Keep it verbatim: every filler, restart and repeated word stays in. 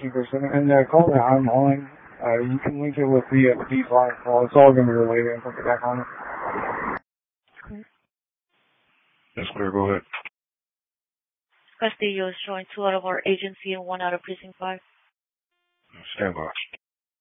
Keeper seven. And the call that I'm on, uh, you can link it with the uh, D five call. It's all going to be related. I'll get back on it. That's clear. Go ahead. Castillo is showing two out of our agency and one out of precinct five. Stand by.